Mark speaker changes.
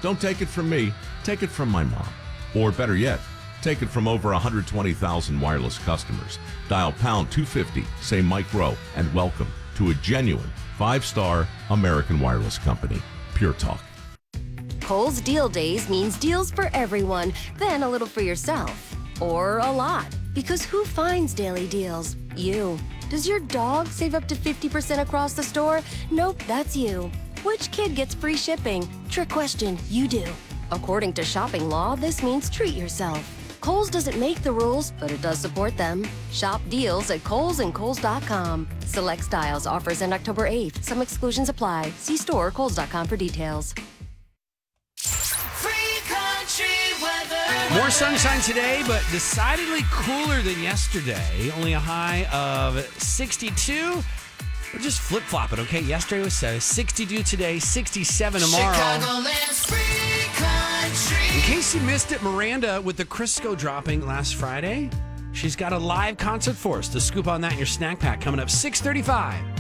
Speaker 1: Don't take it from me. Take it from my mom. Or better yet, take it from over 120,000 wireless customers. Dial pound 250, say Mike Rowe, and welcome to a genuine 5-star American wireless company. Pure Talk.
Speaker 2: Kohl's Deal Days means deals for everyone, then a little for yourself. Or a lot. Because who finds daily deals? You. Does your dog save up to 50% across the store? Nope, that's you. Which kid gets free shipping? Trick question, you do. According to shopping law, this means treat yourself. Kohl's doesn't make the rules, but it does support them. Shop deals at Kohl's and Kohl's.com. Select styles, offers end October 8th. Some exclusions apply. See store or Kohl's.com for details.
Speaker 3: More sunshine today, but decidedly cooler than yesterday. Only a high of 62. We're just flip-flopping, okay? Yesterday was 62 today, 67 tomorrow.
Speaker 4: Chicagoland's free country.
Speaker 3: In case you missed it, Miranda with the Crisco dropping last Friday. She's got a live concert for us. The scoop on that in your snack pack coming up 6:35.